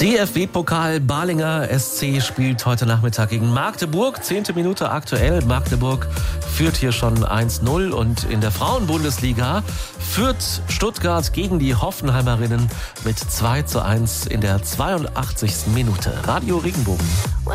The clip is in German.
DFB-Pokal Balinger SC spielt heute Nachmittag gegen Magdeburg. 10. Minute aktuell. Magdeburg führt hier schon 1-0. Und in der Frauenbundesliga führt Stuttgart gegen die Hoffenheimerinnen mit 2:1 in der 82. Minute. Radio Regenbogen.